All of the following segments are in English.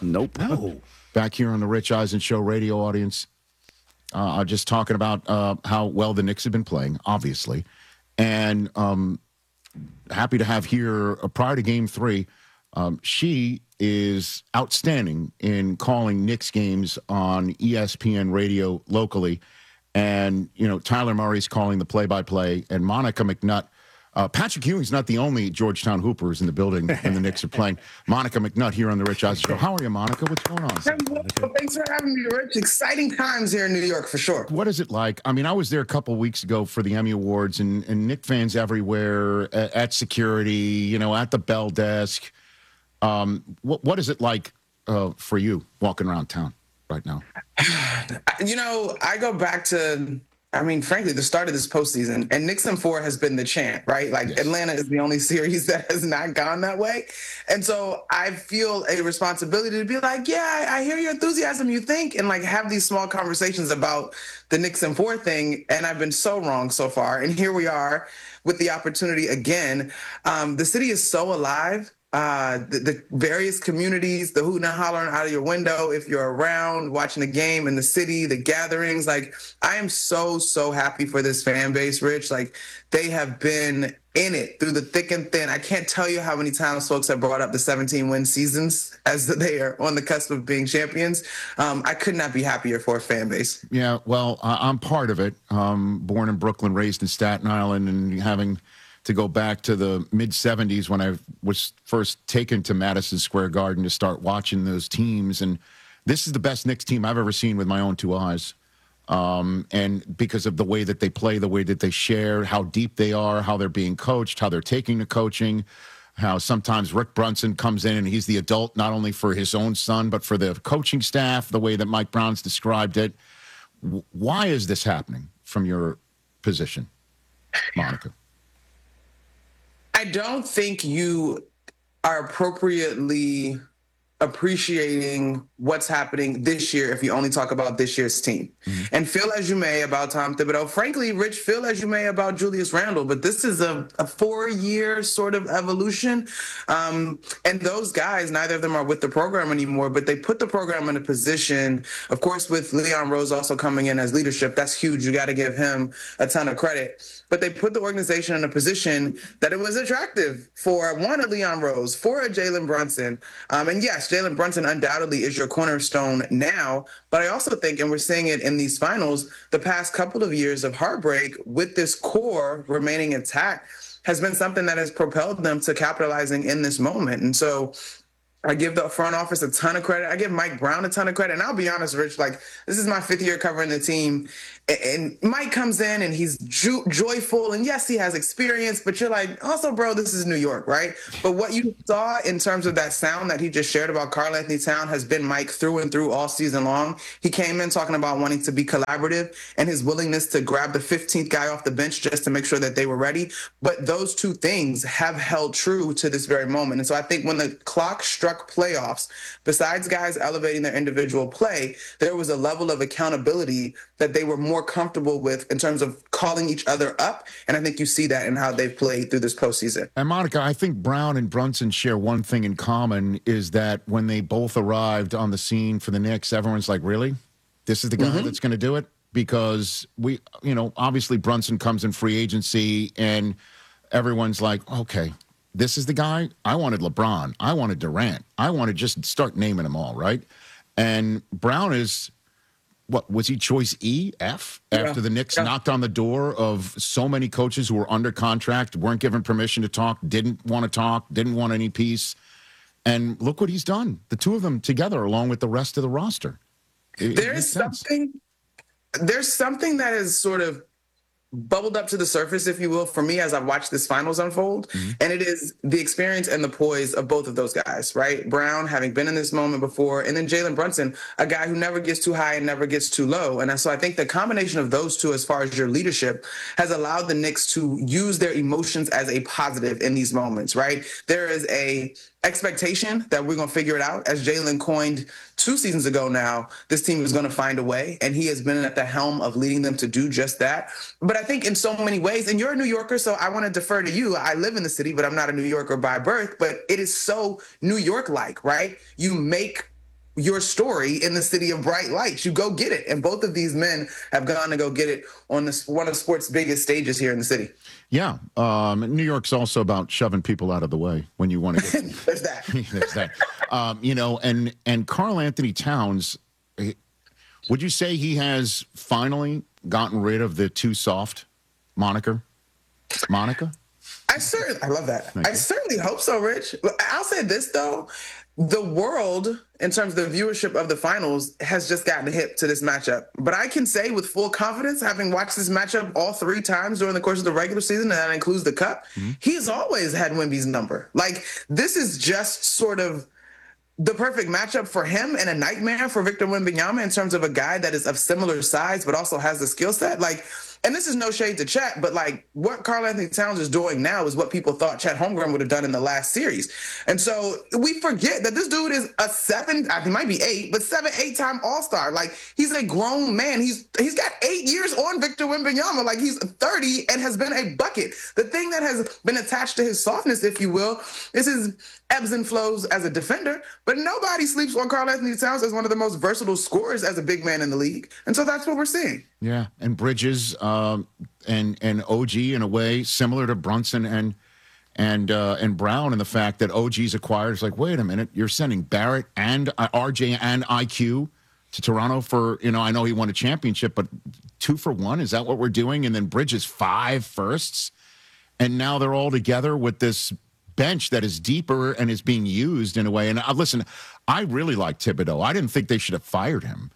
Nope. No. Back here on the Rich Eisen Show radio audience, just talking about how well the Knicks have been playing, obviously. And happy to have here, prior to Game 3, she is outstanding in calling Knicks games on ESPN radio locally. And, Tyler Murray's calling the play-by-play, and Monica McNutt. Patrick Ewing's not the only Georgetown Hooper who's in the building when the Knicks are playing. Monica McNutt here on the Rich Eisen Show. How are you, Monica? What's going on? Thanks for having me, Rich. Exciting times here in New York, for sure. What is it like? I mean, I was there a couple of weeks ago for the Emmy Awards, and Knick fans everywhere, at security, at the bell desk. What is it like for you walking around town right now? I go back to, frankly, the start of this postseason, and Knicks in 4 has been the chant, right? Like, yes. Atlanta is the only series that has not gone that way. And so I feel a responsibility to be like, yeah, I hear your enthusiasm, you think, and like have these small conversations about the Knicks in 4 thing. And I've been so wrong so far. And here we are with the opportunity again. The city is so alive. The various communities, the hooting and hollering out of your window, if you're around watching the game in the city, the gatherings, like I am so happy for this fan base, Rich. Like they have been in it through the thick and thin. I can't tell you how many times folks have brought up the 17-win seasons as they are on the cusp of being champions. I could not be happier for a fan base. Yeah, well, I'm part of it. Born in Brooklyn, raised in Staten Island, and having to go back to the mid-'70s when I was first taken to Madison Square Garden to start watching those teams. And this is the best Knicks team I've ever seen with my own 2 eyes. And because of the way that they play, the way that they share, how deep they are, how they're being coached, how they're taking the coaching, how sometimes Rick Brunson comes in and he's the adult not only for his own son, but for the coaching staff, the way that Mike Brown's described it. Why is this happening from your position, Monica? I don't think you are appropriately appreciating what's happening this year if you only talk about this year's team. Mm-hmm. And feel as you may about Tom Thibodeau. Frankly, Rich, feel as you may about Julius Randle, but this is a 4-year sort of evolution. And those guys, neither of them are with the program anymore, but they put the program in a position, of course, with Leon Rose also coming in as leadership. That's huge. You got to give him a ton of credit. But they put the organization in a position that it was attractive for, one, a Leon Rose, for a Jalen Brunson. And yes, Jalen Brunson undoubtedly is your cornerstone now. But I also think, and we're seeing it in these finals, the past couple of years of heartbreak with this core remaining intact has been something that has propelled them to capitalizing in this moment. And so I give the front office a ton of credit. I give Mike Brown a ton of credit. And I'll be honest, Rich, like this is my 5th year covering the team. And Mike comes in and he's joyful. And yes, he has experience, but you're like, also, bro, this is New York, right? But what you saw in terms of that sound that he just shared about Karl-Anthony Towns has been Mike through and through all season long. He came in talking about wanting to be collaborative and his willingness to grab the 15th guy off the bench just to make sure that they were ready. But those 2 things have held true to this very moment. And so I think when the clock struck playoffs, besides guys elevating their individual play, there was a level of accountability that they were more comfortable with in terms of calling each other up. And I think you see that in how they've played through this postseason. And Monica, I think Brown and Brunson share one thing in common, is that when they both arrived on the scene for the Knicks, everyone's like, really? This is the guy that's going to do it? Because we, obviously Brunson comes in free agency and everyone's like, okay, this is the guy. I wanted LeBron. I wanted Durant. I want to just start naming them all, right? And Brown is, what, was he choice E, F? After the Knicks knocked on the door of so many coaches who were under contract, weren't given permission to talk, didn't want to talk, didn't want any peace. And look what he's done. The 2 of them together, along with the rest of the roster. There's something that is sort of bubbled up to the surface, if you will, for me as I've watched this finals unfold. Mm-hmm. And it is the experience and the poise of both of those guys, right? Brown, having been in this moment before, and then Jalen Brunson, a guy who never gets too high and never gets too low. And so I think the combination of those 2 as far as your leadership has allowed the Knicks to use their emotions as a positive in these moments, right? There is a expectation that we're going to figure it out. As Jalen coined 2 seasons ago now, this team is going to find a way, and he has been at the helm of leading them to do just that. But I think in so many ways, and you're a New Yorker, so I want to defer to you. I live in the city, but I'm not a New Yorker by birth, but it is so New York-like, right? You make your story in the city of bright lights. You go get it. And both of these men have gone to go get it on one of sports' biggest stages here in the city. Yeah. New York's also about shoving people out of the way when you want to get. There's that. There's that. And Karl Anthony Towns, would you say he has finally gotten rid of the too soft moniker? Monica? I love that. I certainly hope so, Rich. I'll say this, though. The world, in terms of the viewership of the finals, has just gotten hip to this matchup. But I can say with full confidence, having watched this matchup all 3 times during the course of the regular season, and that includes the Cup, he's always had Wemby's number. Like, this is just sort of the perfect matchup for him and a nightmare for Victor Wembanyama in terms of a guy that is of similar size but also has the skill set. Like, and this is no shade to Chet, but like what Karl Anthony Towns is doing now is what people thought Chet Holmgren would have done in the last series. And so we forget that this dude is he might be 8, but 8-time All-Star. Like, he's a grown man. He's got 8 years on Victor Wembanyama. Like, he's 30 and has been a bucket. The thing that has been attached to his softness, if you will, is his ebbs and flows as a defender. But nobody sleeps on Karl Anthony Towns as one of the most versatile scorers as a big man in the league. And so that's what we're seeing. Yeah, and Bridges and OG in a way similar to Brunson and Brown, in the fact that OG's acquired. It's like, wait a minute, you're sending Barrett and RJ and IQ to Toronto for, I know he won a championship, but 2 for 1, is that what we're doing? And then Bridges 5 firsts, and now they're all together with this bench that is deeper and is being used in a way. And listen, I really like Thibodeau. I didn't think they should have fired him.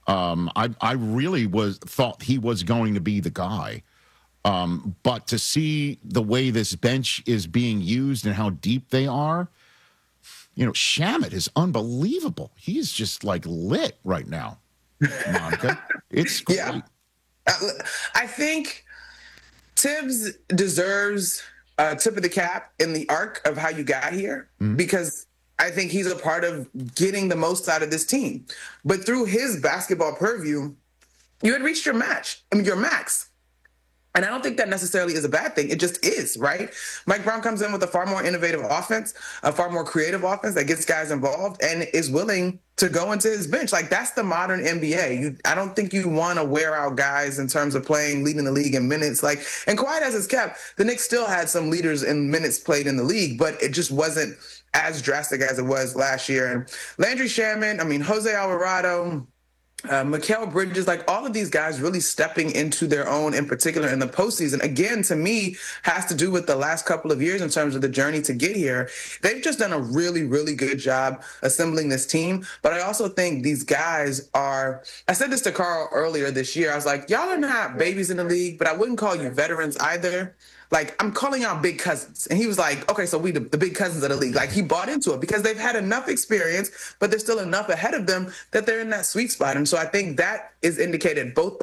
I really thought he was going to be the guy. But to see the way this bench is being used and how deep they are, Shamet is unbelievable. He's just like lit right now, Monica. It's great. Yeah. I think Tibbs deserves a tip of the cap in the arc of how you got here, because I think he's a part of getting the most out of this team. But through his basketball purview, you had reached your max. And I don't think that necessarily is a bad thing. It just is, right? Mike Brown comes in with a far more innovative offense, a far more creative offense that gets guys involved and is willing to go into his bench. Like, that's the modern NBA. I don't think you want to wear out guys in terms of leading the league in minutes. Like, and quiet as it's kept, the Knicks still had some leaders in minutes played in the league, but it just wasn't as drastic as it was last year. And Landry Shamet, Jose Alvarado, Mikal Bridges, like all of these guys really stepping into their own, in particular in the postseason, again, to me, has to do with the last couple of years in terms of the journey to get here. They've just done a really, really good job assembling this team. But I also think these guys I said this to Carl earlier this year. I was like, y'all are not babies in the league, but I wouldn't call you veterans either. Like, I'm calling y'all big cousins. And he was like, okay, so we the big cousins of the league. Like, he bought into it because they've had enough experience, but there's still enough ahead of them that they're in that sweet spot. And so I think that is indicated both